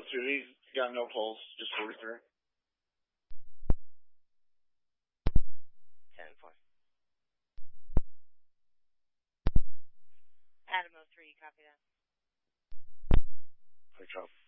He's got no pulse, just 43. 10-4. Adam 03, copy that. Good job.